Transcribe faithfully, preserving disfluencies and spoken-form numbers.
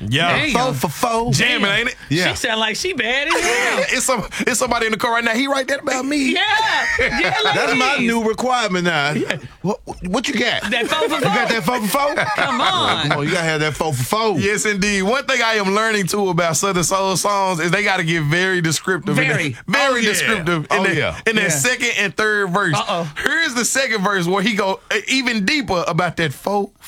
Yeah. Damn. Four for four. Jamming, ain't it? Yeah. She sound like she bad as hell. It's some it's somebody in the car right now. He write that about me. Yeah. Yeah, That's my ladies. new requirement now. What, what you got? That four for You got four. that four for four? Come on. Come on, you gotta have that four for four. Yes, indeed. One thing I am learning too about Southern Soul songs is they got to get very descriptive. in Very. that- very Oh, yeah. descriptive in, Oh, that, yeah. in that Yeah. second and third verse. Uh-oh. Here's the second verse where he go uh, even deeper about that four